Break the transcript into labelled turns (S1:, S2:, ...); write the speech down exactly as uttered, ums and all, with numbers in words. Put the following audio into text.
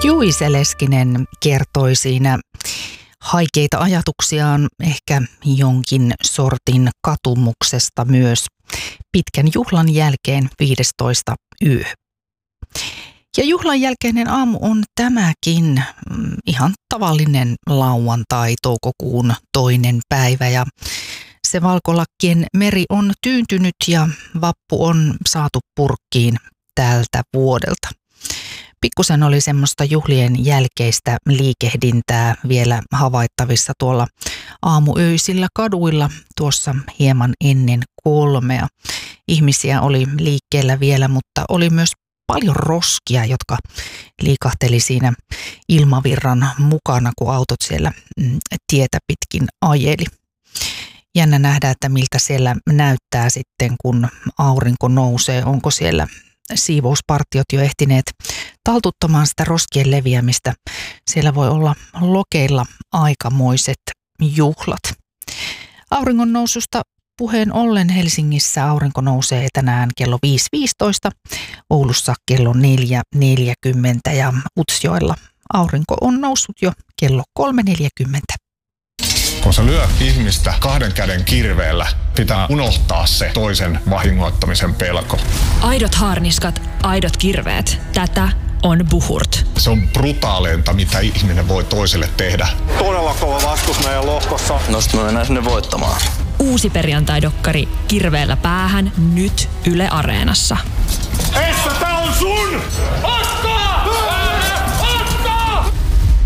S1: Juise Leskinen kertoi siinä haikeita ajatuksiaan, ehkä jonkin sortin katumuksesta myös pitkän juhlan jälkeen viidestoista yö. Ja juhlan jälkeinen aamu on tämäkin ihan tavallinen lauantai, toukokuun toinen päivä, ja se valkolakkien meri on tyyntynyt ja vappu on saatu purkkiin tältä vuodelta. Pikkusen oli semmoista juhlien jälkeistä liikehdintää vielä havaittavissa tuolla aamuöisillä kaduilla tuossa hieman ennen kolmea. Ihmisiä oli liikkeellä vielä, mutta oli myös paljon roskia, jotka liikahteli siinä ilmavirran mukana, kun autot siellä tietä pitkin ajeli. Jännä nähdä, että miltä siellä näyttää sitten, kun aurinko nousee. Onko siellä siivouspartiot jo ehtineet taltuttamaan sitä roskien leviämistä? Siellä voi olla lokeilla aikamoiset juhlat. Auringon noususta puheen ollen Helsingissä aurinko nousee tänään kello viisi viisitoista, Oulussa kello neljä neljäkymmentä ja Utsjoella aurinko on noussut jo kello kolme neljäkymmentä.
S2: Kun sä lyöt ihmistä kahden käden kirveellä, pitää unohtaa se toisen vahingoittamisen pelko.
S3: Aidot haarniskat, aidot kirveet. Tätä on Buhurt.
S2: Se on brutaaleinta, mitä ihminen voi toiselle tehdä.
S4: Todella kova vastus meidän lohkossa.
S5: No sit me mennään sinne voittamaan.
S3: Uusi perjantai-dokkari Kirveellä päähän nyt Yle Areenassa.
S4: Essa, tää on sun! Osta!